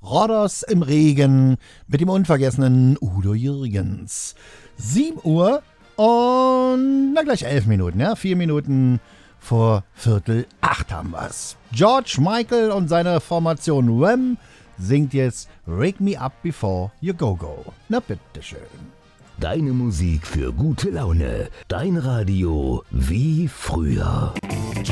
Rodos im Regen mit dem unvergessenen Udo Jürgens. 7 Uhr und gleich 11 Minuten, ja, 4 Minuten vor 7:45 haben wir's. George Michael und seine Formation Wham singt jetzt Wake Me Up Before You Go Go. Na bitteschön. Deine Musik für gute Laune. Dein Radio wie früher.